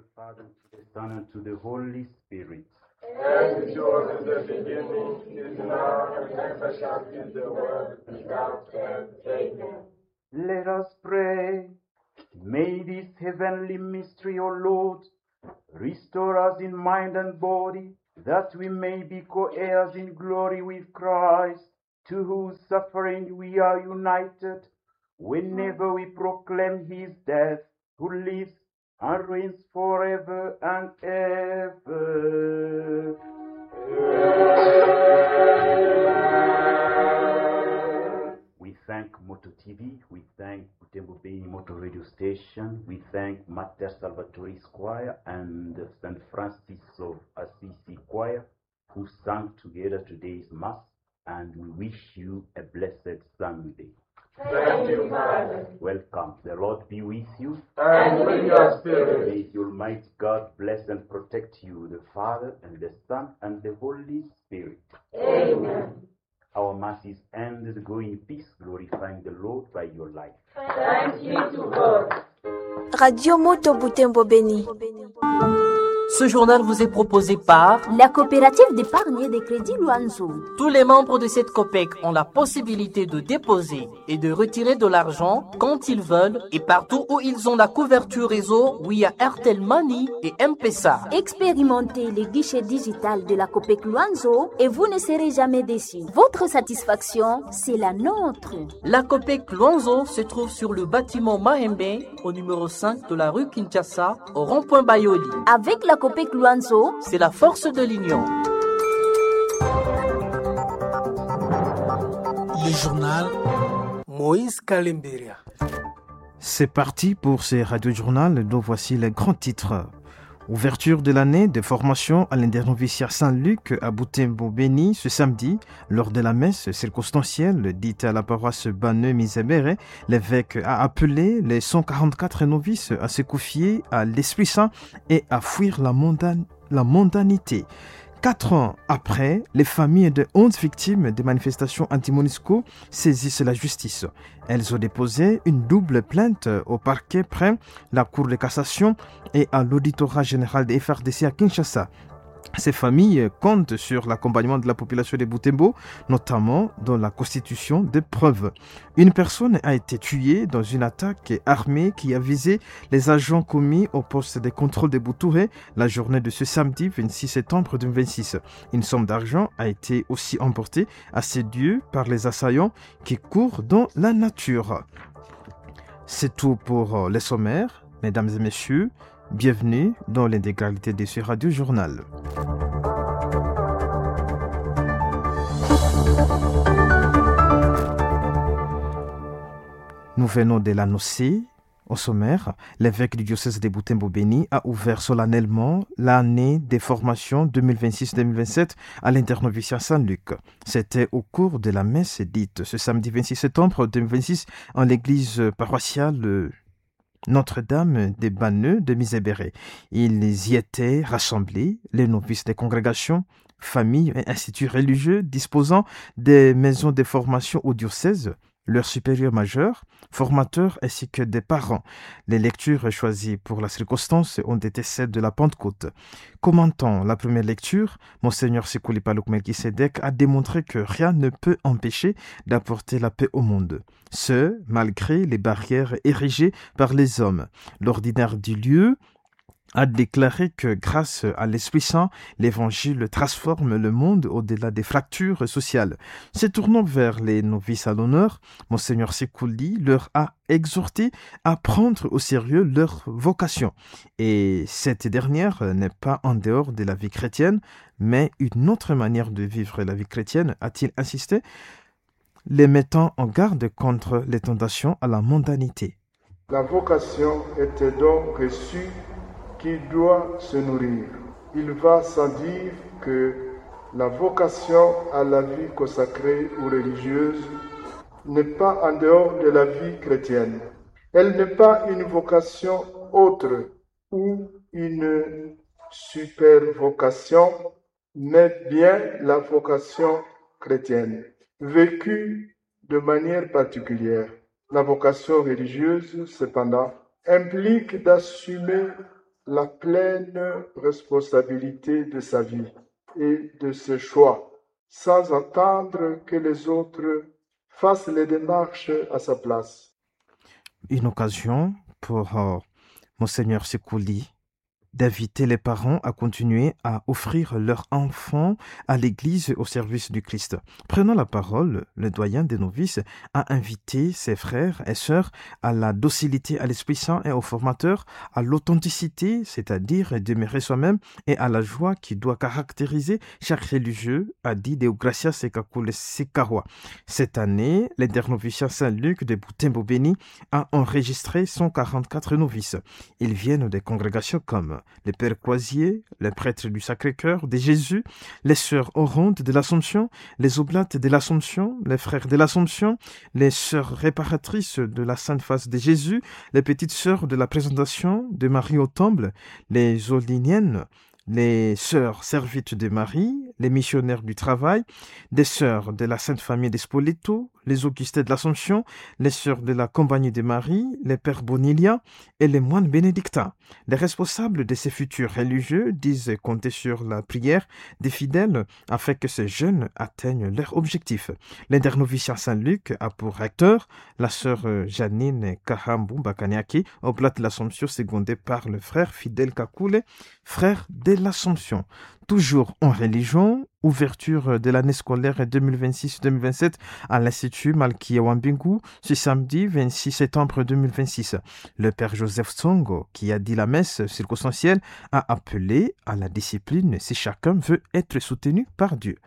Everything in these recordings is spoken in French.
Father, and to the Son, and to the Holy Spirit. As it was in the beginning, is now, and ever shall be, the world without end. Amen. Let us pray. May this heavenly mystery, O Lord, restore us in mind and body, that we may be co-heirs in glory with Christ, to whose suffering we are united, whenever we proclaim his death, who lives and reigns forever and ever. We thank Moto TV, we thank Butembo Beni Moto Radio Station, we thank Mater Salvatori Choir and St. Francis of Assisi Choir, who sang together today's Mass, and we wish you a blessed Sunday. Thank you, Father. Welcome. The Lord be with you. And with your spirit. May the Almighty God bless and protect you, the Father and the Son and the Holy Spirit. Amen. Our Mass is ended. Go in peace, glorifying the Lord by your life. Thanks be to God. Radio Moto Butembo Beni. Ce journal vous est proposé par la coopérative d'épargne et de crédit Luanzo. Tous les membres de cette COPEC ont la possibilité de déposer et de retirer de l'argent quand ils veulent et partout où ils ont la couverture réseau via Airtel Money et M-Pesa. Expérimentez les guichets digital de la COPEC Luanzo et vous ne serez jamais déçus. Votre satisfaction, c'est la nôtre. La COPEC Luanzo se trouve sur le bâtiment Mahembe au numéro 5 de la rue Kinshasa au rond-point Bayoli. Avec la COPEC Luanzo, c'est la force de l'union. Le journal Moïse Kalemberia. C'est parti pour ces radio-journal dont voici les grands titres. Ouverture de l'année de formation à l'internoviciat Saint-Luc à Butembo Beni ce samedi. Lors de la messe circonstancielle dite à la paroisse Banneux-Misébéré, l'évêque a appelé les 144 novices à se confier à l'Esprit Saint et à fuir la mondanité. 4 ans après, les familles de 11 victimes des manifestations anti-MONUSCO saisissent la justice. Elles ont déposé une double plainte au parquet près la Cour de cassation et à l'auditorat général des FRDC à Kinshasa. Ces familles comptent sur l'accompagnement de la population de Butembo, notamment dans la constitution des preuves. Une personne a été tuée dans une attaque armée qui a visé les agents commis au poste de contrôle de Boutouré la journée de ce samedi 26 septembre 2026. Une somme d'argent a été aussi emportée à ces lieux par les assaillants qui courent dans la nature. C'est tout pour les sommaires, mesdames et messieurs. Bienvenue dans l'intégralité de ce radio-journal. Nous venons de l'annoncer. Au sommaire, l'évêque du diocèse de Butembo Beni a ouvert solennellement l'année des formations 2026-2027 à l'internoviciat Saint-Luc. C'était au cours de la messe dite ce samedi 26 septembre 2026 en l'église paroissiale Notre-Dame des Banneux de Misébéré. Ils y étaient rassemblés, les novices des congrégations, familles et instituts religieux disposant des maisons de formation au diocèse, leurs supérieurs majeurs, formateurs ainsi que des parents. Les lectures choisies pour la circonstance ont été celles de la Pentecôte. Commentant la première lecture, Monseigneur Sikuli Palouk Melchisedek a démontré que rien ne peut empêcher d'apporter la paix au monde. Ce, malgré les barrières érigées par les hommes. L'ordinaire du lieu a déclaré que grâce à l'Esprit Saint, l'Évangile transforme le monde au-delà des fractures sociales. Se tournant vers les novices à l'honneur, Monseigneur Sekouli leur a exhorté à prendre au sérieux leur vocation. Et cette dernière n'est pas en dehors de la vie chrétienne, mais une autre manière de vivre la vie chrétienne, a-t-il insisté, les mettant en garde contre les tentations à la mondanité. La vocation est un don reçu qui doit se nourrir. Il va sans dire que la vocation à la vie consacrée ou religieuse n'est pas en dehors de la vie chrétienne. Elle n'est pas une vocation autre ou une super vocation, mais bien la vocation chrétienne, vécue de manière particulière. La vocation religieuse, cependant, implique d'assumer la pleine responsabilité de sa vie et de ses choix, sans attendre que les autres fassent les démarches à sa place. Une occasion pour Monseigneur Sekouli d'inviter les parents à continuer à offrir leurs enfants à l'Église au service du Christ. Prenant la parole, le doyen des novices a invité ses frères et sœurs à la docilité à l'Esprit Saint et au formateur, à l'authenticité, c'est-à-dire demeurer soi-même, et à la joie qui doit caractériser chaque religieux, a dit Deogracia Sekakule Sekawa. Cette année, l'internoviciat Saint-Luc de Butembo-Beni a enregistré 144 novices. Ils viennent des congrégations comme les pères Croisier, les prêtres du Sacré-Cœur de Jésus, les sœurs Orontes de l'Assomption, les Oblates de l'Assomption, les frères de l'Assomption, les sœurs réparatrices de la Sainte Face de Jésus, les petites sœurs de la Présentation de Marie au Temple, les Oliniennes, les sœurs servites de Marie, les missionnaires du travail, des sœurs de la Sainte Famille d'Espoleto, les Augustins de l'Assomption, les sœurs de la Compagnie de Marie, les pères Bonilia et les moines bénédictins. Les responsables de ces futurs religieux disent compter sur la prière des fidèles afin que ces jeunes atteignent leur objectif. L'internoviciat Saint-Luc a pour recteur la sœur Janine Kahambu Bakaniaki, oblate de l'Assomption secondée par le frère Fidèle Kakule, frère de l'Assomption. Toujours en religion, ouverture de l'année scolaire 2026-2027 à l'Institut Malkia Wambingu ce samedi 26 septembre 2026. Le père Joseph Tsongo, qui a dit la messe circonstancielle, a appelé à la discipline si chacun veut être soutenu par Dieu.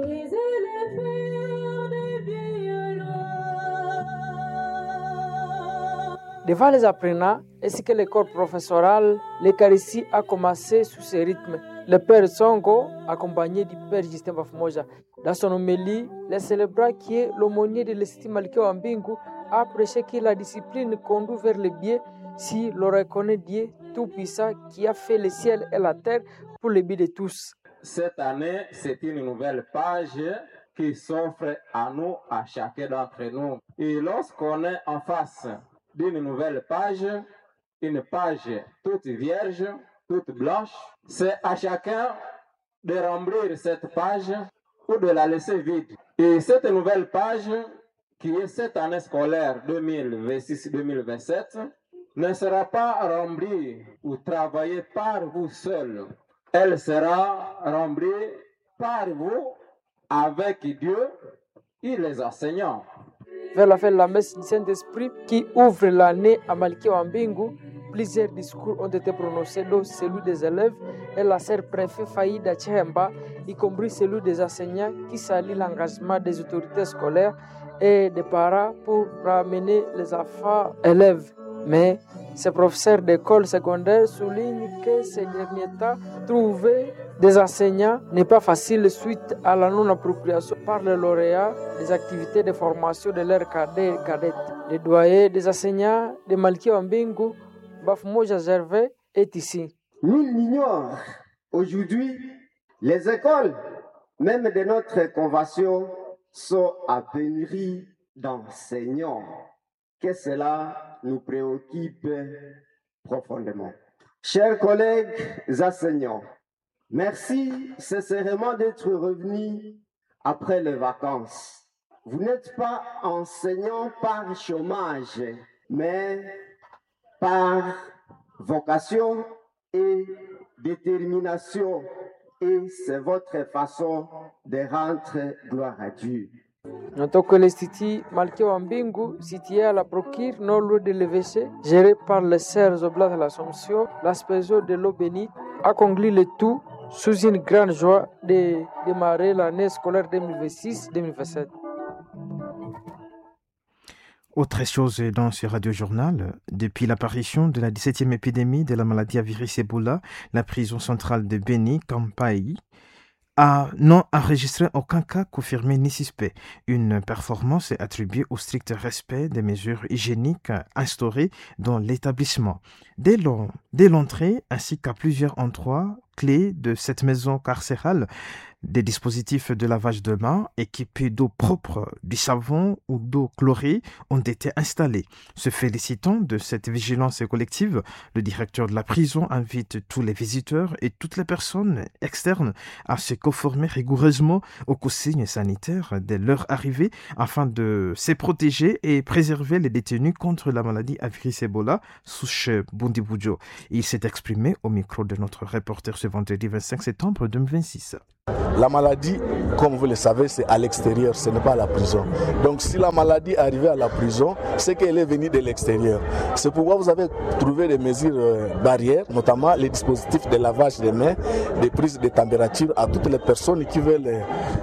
Devant les apprenants ainsi que le corps professoral, l'Eucharistie a commencé sous ce rythme. Le père Tsongo, accompagné du père Justin Bafmoja, dans son homélie, le célébrant qui est l'aumônier de l'Institut Malkia Wambingu, a prêché que la discipline conduit vers le bien si l'on reconnaît Dieu Tout-Puissant qui a fait le ciel et la terre pour le bien de tous. Cette année, c'est une nouvelle page qui s'offre à nous, à chacun d'entre nous. Et lorsqu'on est en face d'une nouvelle page, une page toute vierge, toute blanche, c'est à chacun de remplir cette page ou de la laisser vide. Et cette nouvelle page, qui est cette année scolaire 2026-2027, ne sera pas remplie ou travaillée par vous seuls. Elle sera remplie par vous avec Dieu et les enseignants. Vers la fin de la messe du Saint-Esprit qui ouvre l'année à Malkia Wambingu, plusieurs discours ont été prononcés, dont celui des élèves et la sœur préfet Faïda Tchemba, y compris celui des enseignants qui salue l'engagement des autorités scolaires et des parents pour ramener les enfants élèves. Mais ces professeurs d'école secondaire soulignent que ces derniers temps, trouver des enseignants n'est pas facile suite à la non-appropriation par les lauréats des activités de formation de leurs cadets et cadettes. Le doyen des enseignants de Malkia Wambingu, Bafmoja Gervais, est ici. Nul n'ignore aujourd'hui les écoles, même de notre convention, sont à pénurie d'enseignants. Que cela nous préoccupe profondément. Chers collègues enseignants, merci sincèrement d'être revenus après les vacances. Vous n'êtes pas enseignants par chômage, mais par vocation et détermination. Et c'est votre façon de rendre gloire à Dieu. Notons que l'Institut Malkia Wambingu, situé à la Procure, non loin de l'évêché, géré par les sœurs Oblates de l'Assomption, l'aspersion de l'eau bénite, a conclu le tout sous une grande joie de démarrer l'année scolaire 2026-2027. Autre chose dans ce radiojournal, depuis l'apparition de la 17e épidémie de la maladie à virus Ebola, la prison centrale de Beni, Kampaï, a non enregistré aucun cas confirmé ni suspect. Une performance est attribuée au strict respect des mesures hygiéniques instaurées dans l'établissement. Dès l'entrée, ainsi qu'à plusieurs endroits clés de cette maison carcérale, Des dispositifs de lavage de mains équipés d'eau propre, du savon ou d'eau chlorée ont été installés. Se félicitant de cette vigilance collective, le directeur de la prison invite tous les visiteurs et toutes les personnes externes à se conformer rigoureusement aux consignes sanitaires dès leur arrivée afin de se protéger et préserver les détenus contre la maladie à virus Ebola, souche Bundibudjo. Il s'est exprimé au micro de notre reporter ce vendredi 25 septembre 2026. La maladie, comme vous le savez, c'est à l'extérieur, ce n'est pas à la prison. Donc si la maladie arrivait à la prison, c'est qu'elle est venue de l'extérieur. C'est pourquoi vous avez trouvé des mesures barrières, notamment les dispositifs de lavage des mains, des prises de température à toutes les personnes qui veulent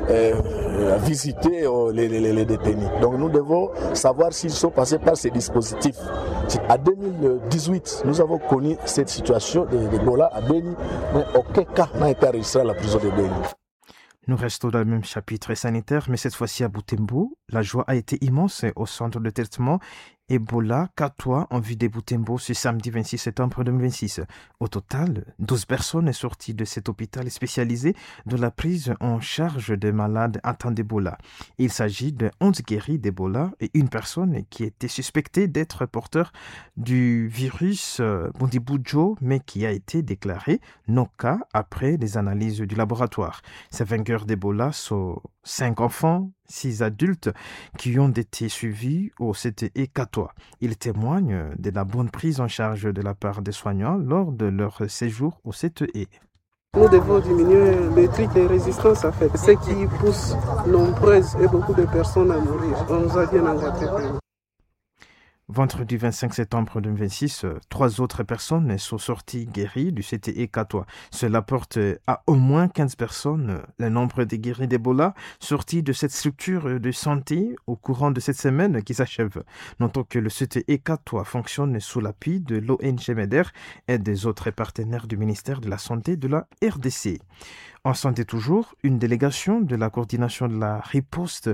visiter les détenus. Donc nous devons savoir s'ils sont passés par ces dispositifs. En 2018, nous avons connu cette situation d'Ebola à Beni, mais aucun cas n'a été enregistré à la prison de Beni. Nous restons dans le même chapitre sanitaire, mais cette fois-ci à Butembo. La joie a été immense au centre de traitement Ebola Katoa en vue de Butembo ce samedi 26 septembre 2026. Au total, 12 personnes sont sorties de cet hôpital spécialisé de la prise en charge des malades atteints d'Ebola. Il s'agit de 11 guéris d'Ebola et une personne qui était suspectée d'être porteur du virus Bundibudjo, mais qui a été déclaré non cas après les analyses du laboratoire. Ces vainqueurs d'Ebola sont 5 enfants, 6 adultes qui ont été suivis au CTE Katoa. Ils témoignent de la bonne prise en charge de la part des soignants lors de leur séjour au CTE. Nous devons diminuer le truc de résistance, en fait, ce qui pousse nombreuses et beaucoup de personnes à mourir. On nous a bien engagés. Vendredi 25 septembre 2026, 3 autres personnes sont sorties guéries du CTE Katoa. Cela porte à au moins 15 personnes le nombre de guéris d'Ebola sortis de cette structure de santé au courant de cette semaine qui s'achève. Notons que le CTE Katoa fonctionne sous l'appui de l'ONG MEDER et des autres partenaires du ministère de la Santé de la RDC. En santé toujours, une délégation de la coordination de la riposte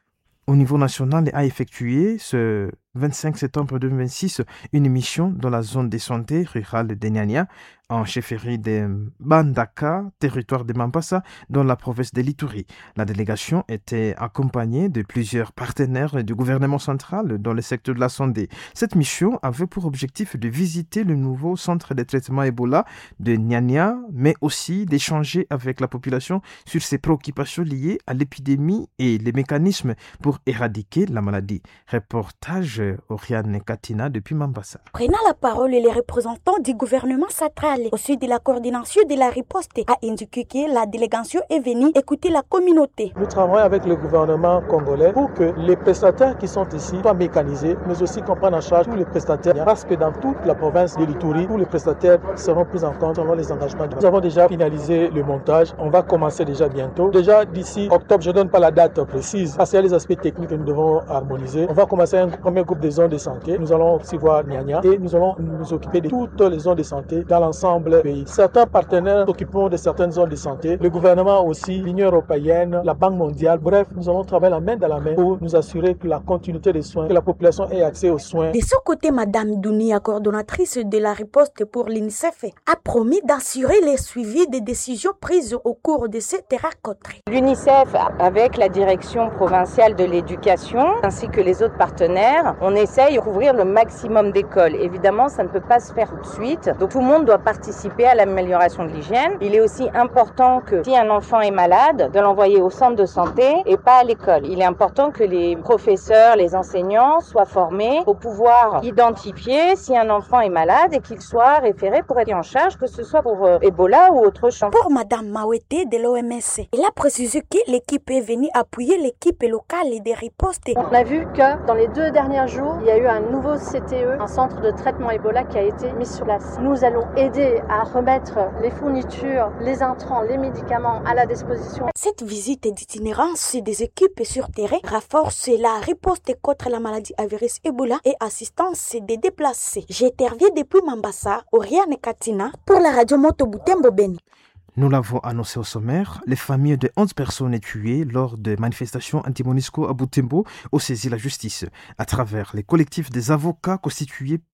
au niveau national a effectué ce 25 septembre 2026 une mission dans la zone de santé rurale de Nyanya, en chefferie de Bandaka, territoire de Mambasa, dans la province de l'Ituri. La délégation était accompagnée de plusieurs partenaires du gouvernement central dans le secteur de la santé. Cette mission avait pour objectif de visiter le nouveau centre de traitement Ebola de Nyanya, mais aussi d'échanger avec la population sur ses préoccupations liées à l'épidémie et les mécanismes pour éradiquer la maladie. Reportage Oriane Katina depuis Mambasa. Prenant la parole, les représentants du gouvernement central au sud de la coordination de la riposte a indiqué que la délégation est venue écouter la communauté. Nous travaillons avec le gouvernement congolais pour que les prestataires qui sont ici soient mécanisés, mais aussi qu'on prenne en charge tous les prestataires, parce que dans toute la province de l'Ituri, tous les prestataires seront pris en compte selon les engagements. Nous avons déjà finalisé le montage, on va commencer déjà bientôt. Déjà d'ici octobre, je ne donne pas la date précise, parce qu'il y a les aspects techniques que nous devons harmoniser. On va commencer un premier groupe de zones de santé. Nous allons aussi voir Nyanya et nous allons nous occuper de toutes les zones de santé dans l'ensemble du pays. Certains partenaires s'occuperont de certaines zones de santé. Le gouvernement aussi, l'Union européenne, la Banque mondiale. Bref, nous allons travailler la main dans la main pour nous assurer que la continuité des soins, que la population ait accès aux soins. De son côté, Madame Dounia, coordonnatrice de la riposte pour l'UNICEF, a promis d'assurer le suivi des décisions prises au cours de cette rencontre. L'UNICEF, avec la direction provinciale de l'éducation, ainsi que les autres partenaires, on essaye de couvrir le maximum d'écoles. Évidemment, ça ne peut pas se faire tout de suite. Donc tout le monde doit participer à l'amélioration de l'hygiène. Il est aussi important que si un enfant est malade, de l'envoyer au centre de santé et pas à l'école. Il est important que les professeurs, les enseignants soient formés pour pouvoir identifier si un enfant est malade et qu'il soit référé pour être en charge, que ce soit pour Ebola ou autre chose. Pour Madame Mawete de l'OMS, elle a précisé que l'équipe est venue appuyer l'équipe locale des ripostes. On a vu que dans les 2 derniers jours, il y a eu un nouveau CTE, un centre de traitement Ebola qui a été mis sur place. Nous allons aider à remettre les fournitures, les intrants, les médicaments à la disposition. Cette visite d'itinérance des équipes sur terrain renforce la riposte contre la maladie à virus Ebola et assistance des déplacés. J'interviens depuis Mambasa, Oriane Katina, pour la radio Moto Butembo Beni. Nous l'avons annoncé au sommaire, les familles de 11 personnes tuées lors de manifestations anti-MONUSCO à Butembo ont saisi la justice. À travers les collectifs des avocats constitués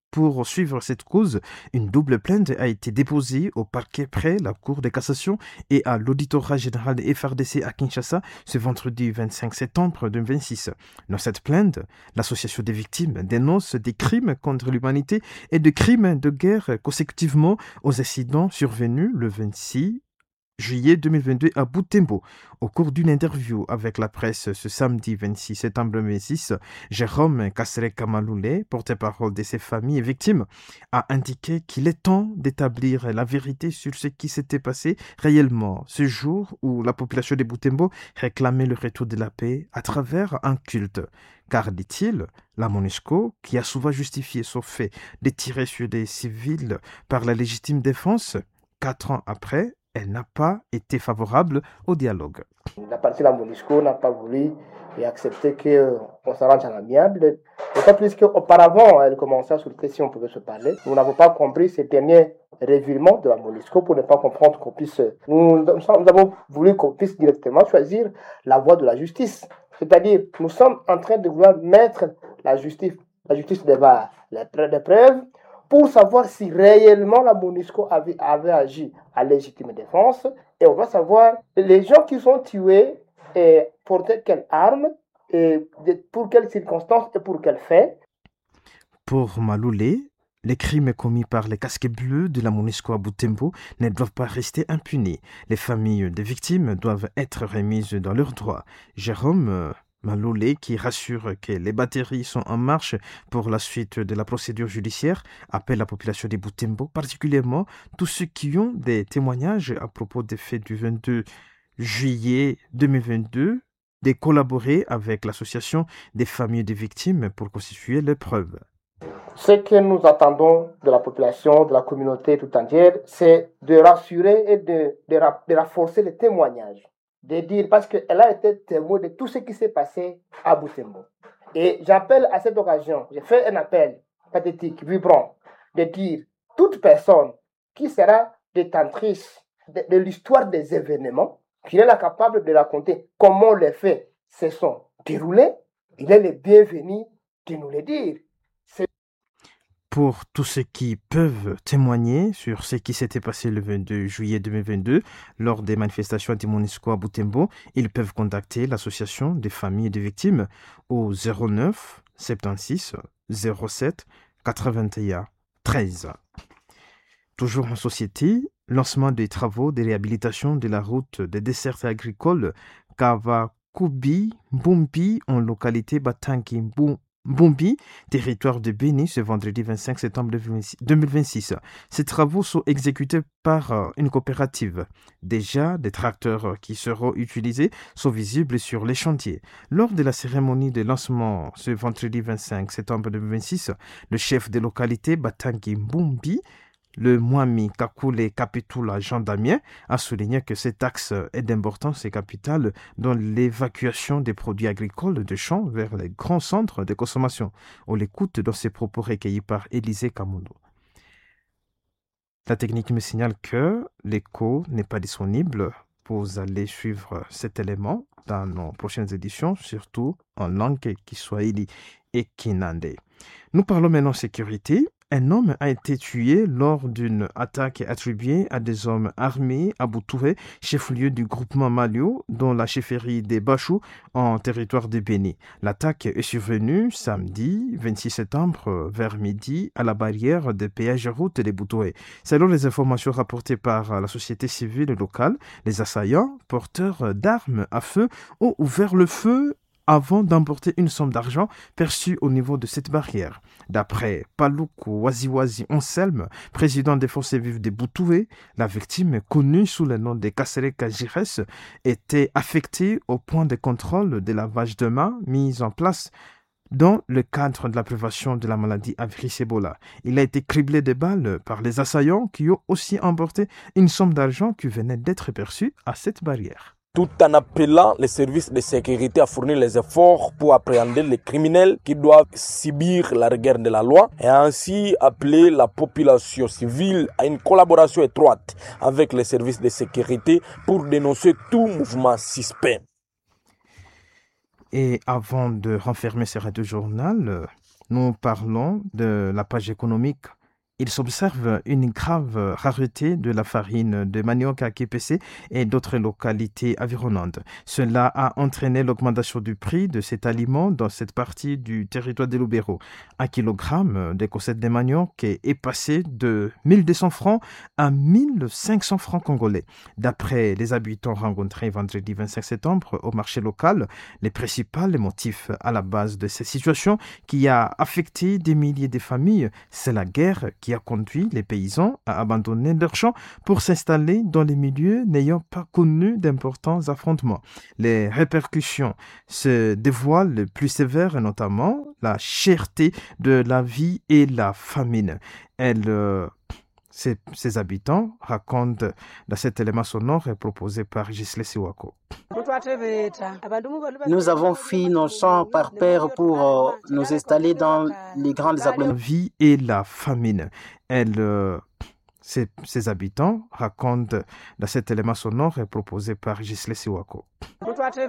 Pour suivre cette cause, une double plainte a été déposée au parquet près la Cour de cassation et à l'auditorat général de FRDC à Kinshasa ce vendredi 25 septembre 2026. Dans cette plainte, l'association des victimes dénonce des crimes contre l'humanité et des crimes de guerre consécutivement aux incidents survenus le 26 juillet 2022 à Butembo. Au cours d'une interview avec la presse ce samedi 26 septembre 2006, Jérôme Kassereka-Maloulé, porte-parole de ces familles et victimes, a indiqué qu'il est temps d'établir la vérité sur ce qui s'était passé réellement ce jour où la population de Butembo réclamait le retour de la paix à travers un culte. Car, dit-il, la MONUSCO, qui a souvent justifié son fait de tirer sur des civils par la légitime défense, 4 ans après, elle n'a pas été favorable au dialogue. La partie de la MONUSCO n'a pas voulu accepter qu'on s'arrange à l'amiable. D'autant plus qu'auparavant, elle commençait à souhaiter si on pouvait se parler. Nous n'avons pas compris ces derniers revirements de la MONUSCO pour ne pas comprendre qu'on puisse... Nous avons voulu qu'on puisse directement choisir la voie de la justice. C'est-à-dire, nous sommes en train de vouloir mettre la justice devant les preuves, pour savoir si réellement la MONUSCO avait agi à légitime défense. Et on va savoir les gens qui sont tués et portaient quelles armes, et pour quelles circonstances et pour quels faits. Pour Maloulé, les crimes commis par les casques bleus de la MONUSCO à Butembo ne doivent pas rester impunis. Les familles des victimes doivent être remises dans leurs droits. Jérôme Maloulé, qui rassure que les batteries sont en marche pour la suite de la procédure judiciaire, appelle la population de Butembo, particulièrement tous ceux qui ont des témoignages à propos des faits du 22 juillet 2022, de collaborer avec l'association des familles des victimes pour constituer les preuves. Ce que nous attendons de la population, de la communauté tout entière, c'est de rassurer et de renforcer les témoignages. De dire, parce qu'elle a été témoin de tout ce qui s'est passé à Butembo. Et j'appelle à cette occasion, j'ai fait un appel pathétique, vibrant, de dire, toute personne qui sera détentrice de l'histoire des événements, qui est capable de raconter comment les faits se sont déroulés, il est le bienvenu de nous le dire. Pour tous ceux qui peuvent témoigner sur ce qui s'était passé le 22 juillet 2022 lors des manifestations de MONUSCO à Butembo, ils peuvent contacter l'association des familles et des victimes au 09 76 07 81 13. Toujours en société, lancement des travaux de réhabilitation de la route des dessertes agricoles Kavakubi-Mbumbi en localité Batangi-Mbumbi, territoire de Béni, ce vendredi 25 septembre 2026. Ces travaux sont exécutés par une coopérative. Déjà, des tracteurs qui seront utilisés sont visibles sur les chantiers. Lors de la cérémonie de lancement ce vendredi 25 septembre 2026, le chef de localité Batangi Mbumbi, le Mwami Kakule Kapitula Jean Damien, a souligné que cet axe est d'importance capitale dans l'évacuation des produits agricoles de champs vers les grands centres de consommation. On l'écoute dans ses propos recueillis par Élisée Kamondo. La technique me signale que l'écho n'est pas disponible. Vous allez suivre cet élément dans nos prochaines éditions, surtout en langue Kiswahili et Kinande. Nous parlons maintenant sécurité. Un homme a été tué lors d'une attaque attribuée à des hommes armés à Boutouré, chef-lieu du groupement Malio, dans la chefferie des Bachou, en territoire de Béni. L'attaque est survenue samedi 26 septembre vers midi à la barrière de péage route des Boutouré. Selon les informations rapportées par la société civile locale, les assaillants, porteurs d'armes à feu, ont ouvert le feu avant d'emporter une somme d'argent perçue au niveau de cette barrière. D'après Paluku Waziwazi Anselme, président des forces vives de Boutoué, la victime, connue sous le nom de Kassereka Jires, était affectée au point de contrôle de lavage de mains mis en place dans le cadre de la prévention de la maladie à virus Ebola. Il a été criblé de balles par les assaillants qui ont aussi emporté une somme d'argent qui venait d'être perçue à cette barrière. Tout en appelant les services de sécurité à fournir les efforts pour appréhender les criminels qui doivent subir la rigueur de la loi, et ainsi appeler la population civile à une collaboration étroite avec les services de sécurité pour dénoncer tout mouvement suspect. Et avant de renfermer ce radio-journal, nous parlons de la page économique. Il s'observe une grave rareté de la farine de manioc à KPC et d'autres localités environnantes. Cela a entraîné l'augmentation du prix de cet aliment dans cette partie du territoire de Lubero. Un kilogramme de cossette de manioc est passé de 1200 francs à 1500 francs congolais. D'après les habitants rencontrés vendredi 25 septembre au marché local, les principaux motifs à la base de cette situation qui a affecté des milliers de familles, c'est la guerre qui a conduit les paysans à abandonner leurs champs pour s'installer dans les milieux n'ayant pas connu d'importants affrontements. Les répercussions se dévoilent les plus sévères, notamment la cherté de la vie et la famine. Ses habitants racontent dans cet élément sonore proposé par Gisle Siwako. Nous avons fui nos champs par peur pour nous installer dans les grandes agglomérations. La vie et la famine. Ses habitants racontent dans cet élément sonore proposé par Gisle Siwako.